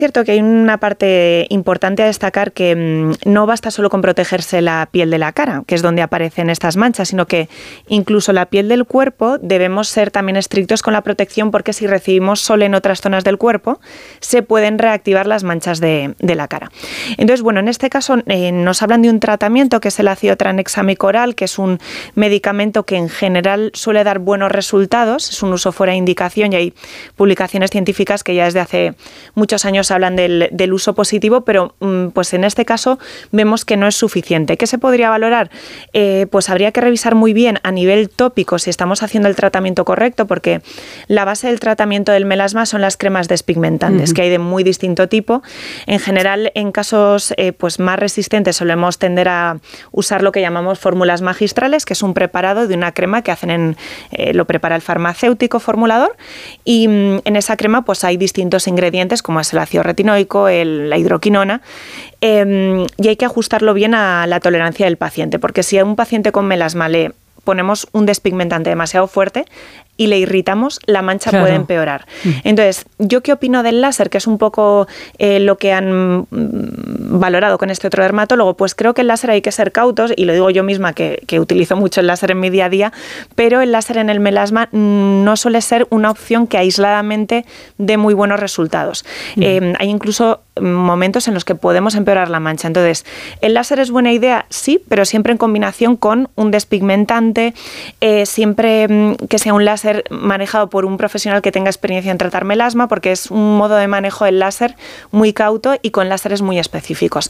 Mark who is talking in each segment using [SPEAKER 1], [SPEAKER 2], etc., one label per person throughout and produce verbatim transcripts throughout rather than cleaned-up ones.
[SPEAKER 1] Es cierto que hay una parte importante a destacar que mmm, no basta solo con protegerse la piel de la cara, que es donde aparecen estas manchas, sino que incluso la piel del cuerpo debemos ser también estrictos con la protección, porque si recibimos sol en otras zonas del cuerpo se pueden reactivar las manchas de, de la cara. Entonces, bueno, en este caso eh, nos hablan de un tratamiento que es el ácido tranexámico oral, que es un medicamento que en general suele dar buenos resultados, es un uso fuera de indicación y hay publicaciones científicas que ya desde hace muchos años hablan del, del uso positivo, pero pues en este caso vemos que no es suficiente. ¿Qué se podría valorar? Eh, pues habría que revisar muy bien a nivel tópico si estamos haciendo el tratamiento correcto, porque la base del tratamiento del melasma son las cremas despigmentantes, uh-huh. que hay de muy distinto tipo. En general, en casos eh, pues más resistentes solemos tender a usar lo que llamamos fórmulas magistrales, que es un preparado de una crema que hacen en, eh, lo prepara el farmacéutico formulador, y en esa crema pues hay distintos ingredientes como es el ácido retinoico, el, la hidroquinona, eh, y hay que ajustarlo bien a la tolerancia del paciente, porque si a un paciente con melasma le ponemos un despigmentante demasiado fuerte y le irritamos, la mancha claro. puede empeorar. Entonces, ¿yo qué opino del láser? Que es un poco eh, lo que han valorado con este otro dermatólogo. Pues creo que el láser hay que ser cautos, y lo digo yo misma que, que utilizo mucho el láser en mi día a día, pero el láser en el melasma no suele ser una opción que aisladamente dé muy buenos resultados. Mm. Eh, hay incluso momentos en los que podemos empeorar la mancha. Entonces, ¿el láser es buena idea? Sí, pero siempre en combinación con un despigmentante, eh, siempre que sea un láser manejado por un profesional que tenga experiencia en tratar melasma, porque es un modo de manejo del láser muy cauto y con láseres muy específicos.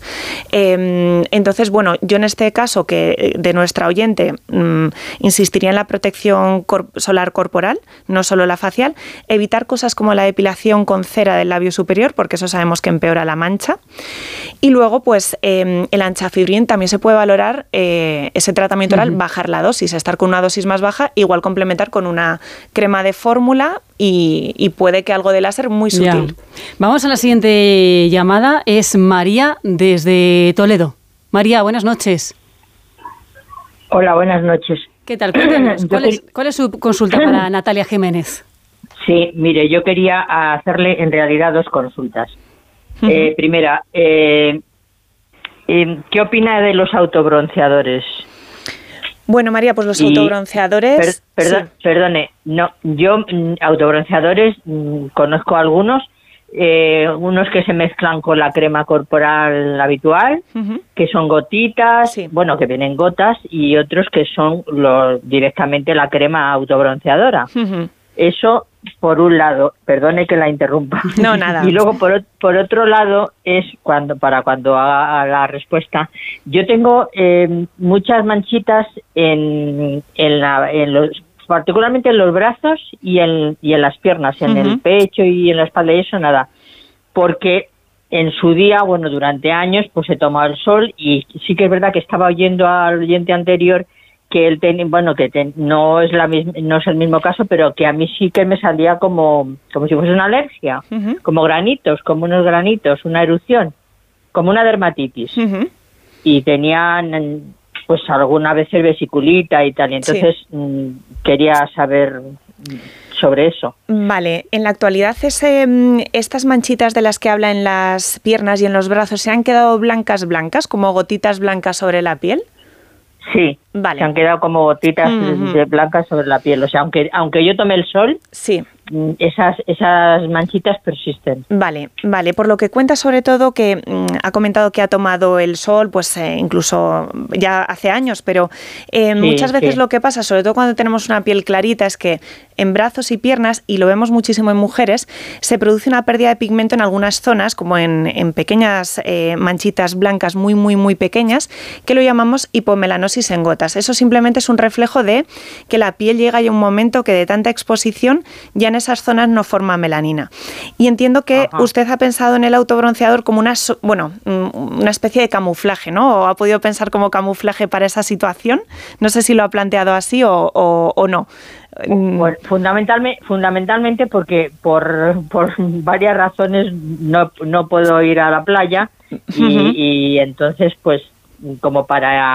[SPEAKER 1] Eh, entonces, bueno, yo en este caso que de nuestra oyente mmm, insistiría en la protección cor- solar corporal, no solo la facial, evitar cosas como la depilación con cera del labio superior, porque eso sabemos que empeora la mancha, y luego pues eh, el anchafibrin también se puede valorar, eh, ese tratamiento oral, uh-huh. bajar la dosis, estar con una dosis más baja, igual complementar con una crema de fórmula y, y puede que algo de láser muy sutil.
[SPEAKER 2] Ya. Vamos a la siguiente llamada, es María desde Toledo. María, buenas noches.
[SPEAKER 3] Hola, buenas noches.
[SPEAKER 2] ¿Qué tal? Cuéntanos, ¿cuál es, cuál es su consulta para Natalia Jiménez?
[SPEAKER 3] Sí, mire, yo quería hacerle en realidad dos consultas. Uh-huh. Eh, primera, eh, eh, ¿qué opina de los autobronceadores?
[SPEAKER 1] Bueno, María, pues los y, autobronceadores...
[SPEAKER 3] Per, perdón, sí. Perdone, no, yo autobronceadores mmm, conozco algunos, eh, unos que se mezclan con la crema corporal habitual, uh-huh. que son gotitas, sí. bueno, que vienen gotas, y otros que son lo, directamente la crema autobronceadora. Uh-huh. Eso por un lado, perdone que la interrumpa.
[SPEAKER 1] No, nada.
[SPEAKER 3] Y luego por, por otro lado es cuando para cuando haga la respuesta. Yo tengo eh, muchas manchitas en, en, la, en los, particularmente en los brazos y en, y en las piernas, en uh-huh. el pecho y en la espalda, y eso nada. Porque en su día, bueno, durante años, pues he tomado el sol, y sí que es verdad que estaba oyendo al oyente anterior que él ten, bueno que ten, no es la misma, no es el mismo caso, pero que a mí sí que me salía como como si fuese una alergia, uh-huh. como granitos, como unos granitos, una erupción, como una dermatitis. Uh-huh. Y tenían pues alguna vez vesiculita y tal, y entonces sí. mmm, quería saber sobre eso.
[SPEAKER 1] Vale, en la actualidad ese, estas manchitas de las que habla en las piernas y en los brazos, ¿se han quedado blancas blancas, como gotitas blancas sobre la piel?
[SPEAKER 3] Sí, vale. Se han quedado como gotitas uh-huh. de blancas sobre la piel. O sea, aunque aunque yo tome el sol,
[SPEAKER 1] sí.
[SPEAKER 3] esas esas manchitas persisten.
[SPEAKER 1] Vale, vale. Por lo que cuenta, sobre todo, que mmm, ha comentado que ha tomado el sol, pues eh, incluso ya hace años, pero eh, sí, muchas veces sí. lo que pasa, sobre todo cuando tenemos una piel clarita, es que en brazos y piernas, y lo vemos muchísimo en mujeres, se produce una pérdida de pigmento en algunas zonas, como en, en pequeñas eh, manchitas blancas muy, muy, muy pequeñas, que lo llamamos hipomelanosis en gotas. Eso simplemente es un reflejo de que la piel llega a un momento que de tanta exposición ya en esas zonas no forma melanina. Y entiendo que Ajá. usted ha pensado en el autobronceador como una, bueno, una especie de camuflaje, ¿no? ¿O ha podido pensar como camuflaje para esa situación? No sé si lo ha planteado así o, o, o no.
[SPEAKER 3] Pues fundamentalmente, fundamentalmente porque por, por varias razones no, no puedo ir a la playa y, uh-huh. y entonces pues como para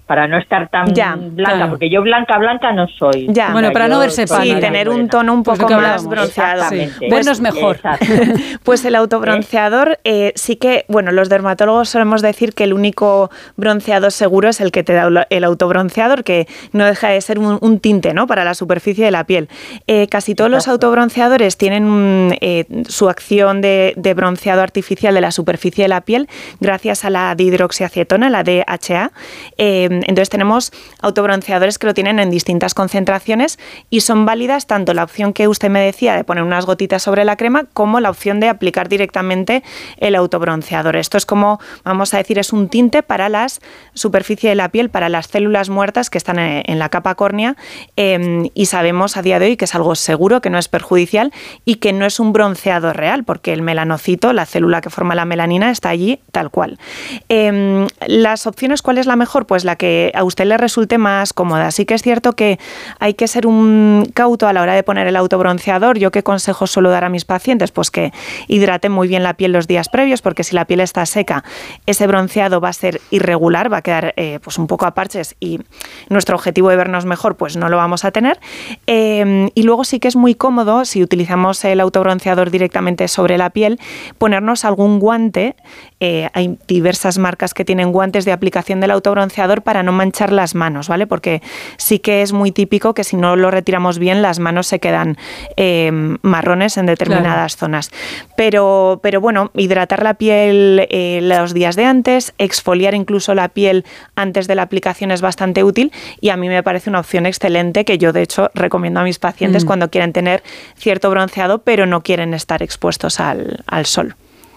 [SPEAKER 3] para no estar tan
[SPEAKER 1] ya,
[SPEAKER 3] blanca,
[SPEAKER 2] claro.
[SPEAKER 3] porque yo blanca, blanca no soy.
[SPEAKER 1] Ya.
[SPEAKER 2] Bueno, para no verse
[SPEAKER 1] Sí, tener un tono un poco
[SPEAKER 2] pues
[SPEAKER 1] más bronceado.
[SPEAKER 3] Sí.
[SPEAKER 2] Pues, vernos mejor.
[SPEAKER 1] Pues el autobronceador eh, sí que, bueno, los dermatólogos solemos decir que el único bronceado seguro es el que te da el autobronceador, que no deja de ser un, un tinte, ¿no?, para la superficie de la piel. Eh, casi todos Exacto. los autobronceadores tienen eh, su acción de, de bronceado artificial de la superficie de la piel gracias a la dihidroxiacetona, la D H A. Eh, entonces tenemos autobronceadores que lo tienen en distintas concentraciones y son válidas tanto la opción que usted me decía de poner unas gotitas sobre la crema como la opción de aplicar directamente el autobronceador. Esto es como, vamos a decir, es un tinte para la superficie de la piel, para las células muertas que están en la capa córnea eh, y sabemos a día de hoy que es algo seguro, que no es perjudicial y que no es un bronceado real porque el melanocito, la célula que forma la melanina, está allí tal cual. Eh, las opciones, ¿cuál es la mejor? Pues la que a usted le resulte más cómoda. Sí que es cierto que hay que ser un cauto a la hora de poner el autobronceador. ¿Yo qué consejos suelo dar a mis pacientes? Pues que hidraten muy bien la piel los días previos, porque si la piel está seca, ese bronceado va a ser irregular, va a quedar eh, pues un poco a parches y nuestro objetivo de vernos mejor pues no lo vamos a tener. Eh, y luego sí que es muy cómodo, si utilizamos el autobronceador directamente sobre la piel, ponernos algún guante. Eh, hay diversas marcas que tienen guantes de aplicación del autobronceador para no manchar las manos, ¿vale? Porque sí que es muy típico que si no lo retiramos bien, las manos se quedan eh, marrones en determinadas claro. zonas. Pero, pero bueno, hidratar la piel eh, los días de antes, exfoliar incluso la piel antes de la aplicación es bastante útil y a mí me parece una opción excelente que yo de hecho recomiendo a mis pacientes mm. cuando quieren tener cierto bronceado pero no quieren estar expuestos al, al sol.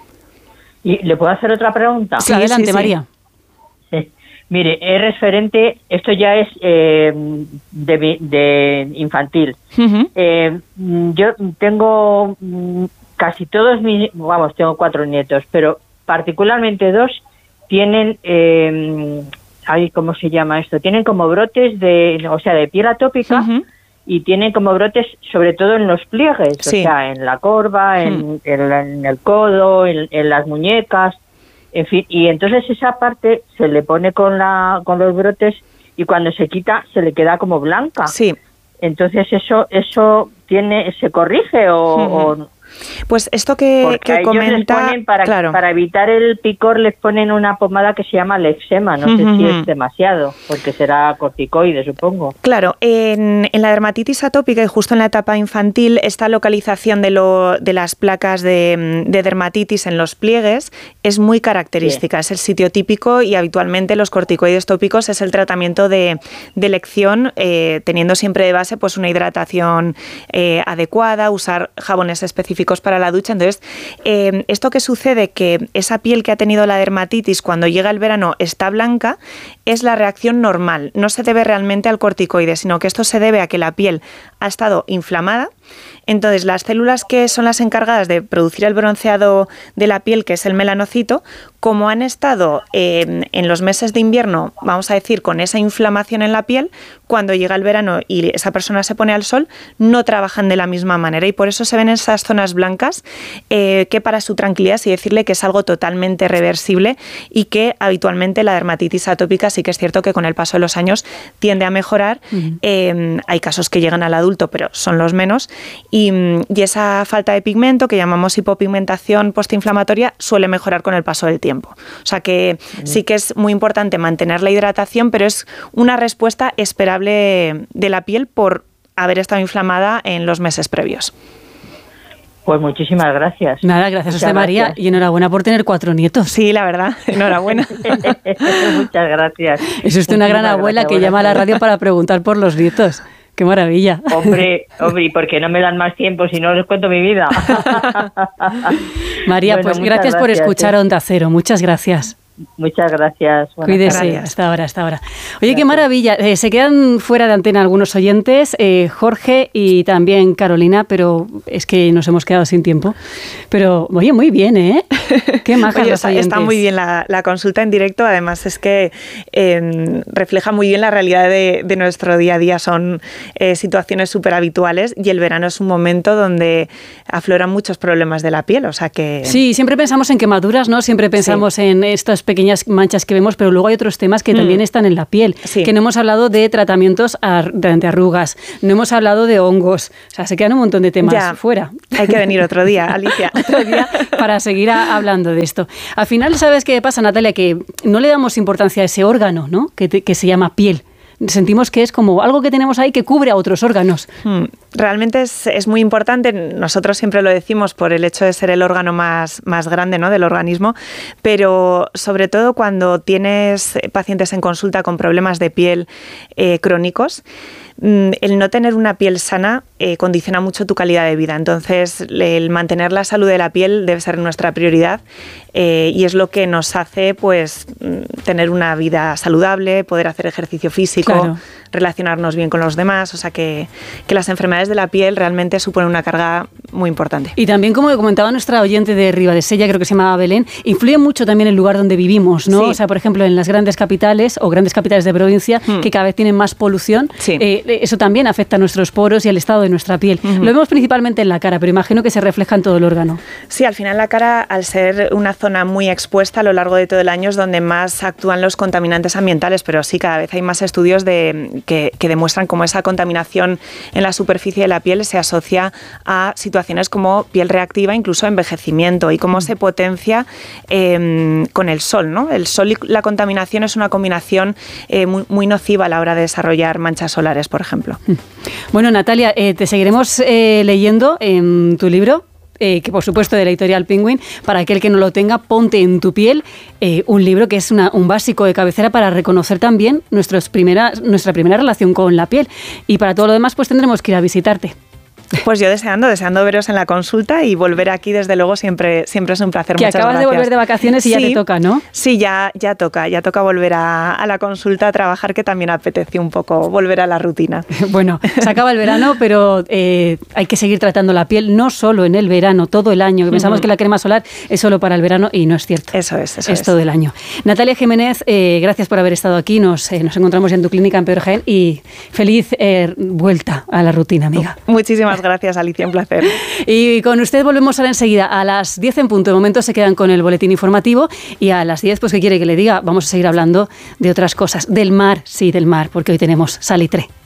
[SPEAKER 3] ¿Y le puedo hacer otra pregunta?
[SPEAKER 2] Sí, adelante, sí, sí. María.
[SPEAKER 3] Sí. Mire, es referente, esto ya es eh, de, de infantil. Uh-huh. Eh, yo tengo casi todos mis, vamos, tengo cuatro nietos, pero particularmente dos tienen, eh, ay, ¿cómo se llama esto? Tienen como brotes de, o sea, de piel atópica. Uh-huh. Y tienen como brotes sobre todo en los pliegues, sí. o sea, en la corva, en, hmm. en, en el codo, en, en las muñecas, en fin. Y entonces esa parte se le pone con la con los brotes y cuando se quita se le queda como blanca.
[SPEAKER 1] Sí.
[SPEAKER 3] Entonces eso eso tiene se corrige o... Hmm. o
[SPEAKER 1] Pues esto que, que
[SPEAKER 3] a
[SPEAKER 1] comenta,
[SPEAKER 3] ellos les ponen para,
[SPEAKER 1] claro.
[SPEAKER 3] para evitar el picor les ponen una pomada que se llama Lexema, no uh-huh. sé si es demasiado, porque será corticoide, supongo.
[SPEAKER 1] Claro, en, en la dermatitis atópica y justo en la etapa infantil, esta localización de, lo, de las placas de, de dermatitis en los pliegues es muy característica, sí. es el sitio típico y habitualmente los corticoides tópicos es el tratamiento de, de elección, eh, teniendo siempre de base pues una hidratación eh, adecuada, usar jabones específicos para la ducha. Entonces, eh, esto que sucede, que esa piel que ha tenido la dermatitis cuando llega el verano está blanca, es la reacción normal. No se debe realmente al corticoide, sino que esto se debe a que la piel ha estado inflamada. Entonces, las células que son las encargadas de producir el bronceado de la piel, que es el melanocito, como han estado eh, en los meses de invierno, vamos a decir, con esa inflamación en la piel, cuando llega el verano y esa persona se pone al sol, no trabajan de la misma manera y por eso se ven esas zonas blancas eh, que para su tranquilidad sí decirle que es algo totalmente reversible y que habitualmente la dermatitis atópica sí que es cierto que con el paso de los años tiende a mejorar. Uh-huh. Eh, hay casos que llegan al adulto, pero son los menos. Y, y esa falta de pigmento, que llamamos hipopigmentación postinflamatoria, suele mejorar con el paso del tiempo. O sea que uh-huh. sí que es muy importante mantener la hidratación, pero es una respuesta esperable de la piel por haber estado inflamada en los meses previos.
[SPEAKER 3] Pues muchísimas gracias.
[SPEAKER 2] Nada, gracias a usted, María, y enhorabuena por tener cuatro nietos.
[SPEAKER 1] Sí, la verdad, enhorabuena.
[SPEAKER 3] Muchas gracias.
[SPEAKER 2] Es usted una gran abuela que llama a la radio para preguntar por los nietos. ¡Qué maravilla!
[SPEAKER 3] Hombre, hombre, ¿y por qué no me dan más tiempo si no les cuento mi vida?
[SPEAKER 2] María, bueno, pues gracias, gracias por escuchar Onda Cero. Muchas gracias.
[SPEAKER 3] Muchas gracias.
[SPEAKER 2] Cuídese, gracias. hasta ahora, hasta ahora. Oye, gracias. Qué maravilla. Eh, se quedan fuera de antena algunos oyentes, eh, Jorge y también Carolina, pero es que nos hemos quedado sin tiempo. Pero, oye, muy bien, ¿eh? Qué majas
[SPEAKER 1] Oye,
[SPEAKER 2] las oyentes.
[SPEAKER 1] Está muy bien la, la consulta en directo, además es que eh, refleja muy bien la realidad de, de nuestro día a día. Son eh, situaciones súper habituales y el verano es un momento donde afloran muchos problemas de la piel, o sea que...
[SPEAKER 2] Sí, siempre pensamos en quemaduras, ¿no? Siempre pensamos sí. en estas pequeñas manchas que vemos, pero luego hay otros temas que mm. también están en la piel, sí. que no hemos hablado de tratamientos de arrugas, no hemos hablado de hongos, o sea, se quedan un montón de temas
[SPEAKER 1] ya.
[SPEAKER 2] fuera.
[SPEAKER 1] Hay que venir otro día, Alicia.
[SPEAKER 2] otro día para seguir a, hablando de esto. Al final, ¿sabes qué pasa, Natalia? Que no le damos importancia a ese órgano, ¿no? Que, te, que se llama piel. Sentimos que es como algo que tenemos ahí que cubre a otros órganos.
[SPEAKER 1] Realmente es, es muy importante, nosotros siempre lo decimos por el hecho de ser el órgano más, más grande, ¿no?, del organismo, pero sobre todo cuando tienes pacientes en consulta con problemas de piel eh, crónicos, el no tener una piel sana eh, condiciona mucho tu calidad de vida. Entonces, el mantener la salud de la piel debe ser nuestra prioridad eh, y es lo que nos hace pues tener una vida saludable, poder hacer ejercicio físico, claro. relacionarnos bien con los demás. O sea, que, que las enfermedades de la piel realmente suponen una carga muy importante.
[SPEAKER 2] Y también, como comentaba nuestra oyente de Ribadesella, creo que se llamaba Belén, influye mucho también el lugar donde vivimos, ¿no? Sí. O sea, por ejemplo, en las grandes capitales o grandes capitales de provincia, hmm. que cada vez tienen más polución, sí. eh, eso también afecta a nuestros poros y al estado de nuestra piel. Uh-huh. Lo vemos principalmente en la cara, pero imagino que se refleja en todo el órgano.
[SPEAKER 1] Sí, al final la cara, al ser una zona muy expuesta a lo largo de todo el año, es donde más actúan los contaminantes ambientales, pero sí, cada vez hay más estudios de, que, que demuestran cómo esa contaminación en la superficie de la piel se asocia a situaciones como piel reactiva, incluso envejecimiento, y cómo uh-huh. se potencia eh, con el sol, ¿no? El sol y la contaminación es una combinación eh, muy, muy nociva a la hora de desarrollar manchas solares, por ejemplo.
[SPEAKER 2] Bueno, Natalia, eh, te seguiremos eh, leyendo en tu libro, eh, que por supuesto de la editorial Penguin. Para aquel que no lo tenga, Ponte en tu piel, eh, un libro que es una, un básico de cabecera para reconocer también nuestros primera, nuestra primera relación con la piel. Y para todo lo demás, pues tendremos que ir a visitarte.
[SPEAKER 1] Pues yo deseando, deseando veros en la consulta y volver aquí, desde luego, siempre, siempre es un placer.
[SPEAKER 2] Que
[SPEAKER 1] Muchas
[SPEAKER 2] acabas
[SPEAKER 1] gracias.
[SPEAKER 2] de volver de vacaciones y sí, ya te toca, ¿no?
[SPEAKER 1] Sí, ya, ya toca, ya toca volver a, a la consulta a trabajar, que también apetece un poco volver a la rutina.
[SPEAKER 2] Bueno, se acaba el verano, pero eh, hay que seguir tratando la piel, no solo en el verano, todo el año. Pensamos uh-huh. que la crema solar es solo para el verano y no es cierto.
[SPEAKER 1] Eso es, eso
[SPEAKER 2] es.
[SPEAKER 1] Es
[SPEAKER 2] todo el año. Natalia Jiménez, eh, gracias por haber estado aquí. Nos, eh, nos encontramos ya en tu clínica en Pedro Jaén y feliz eh, vuelta a la rutina, amiga.
[SPEAKER 1] Muchísimas gracias, Alicia. Un placer.
[SPEAKER 2] Y con usted volvemos ahora enseguida a las diez en punto. De momento se quedan con el boletín informativo y a las diez, pues ¿qué quiere que le diga? Vamos a seguir hablando de otras cosas. Del mar, sí, del mar, porque hoy tenemos salitre.